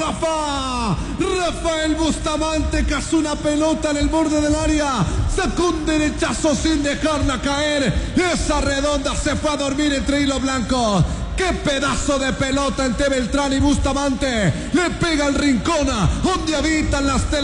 Rafa. Rafael Bustamante cazó una pelota en el borde del área. Sacó un derechazo sin dejarla caer. Esa redonda se fue a dormir entre hilos blancos. ¡Qué pedazo de pelota entre Beltrán y Bustamante! Le pega al rincón donde habitan las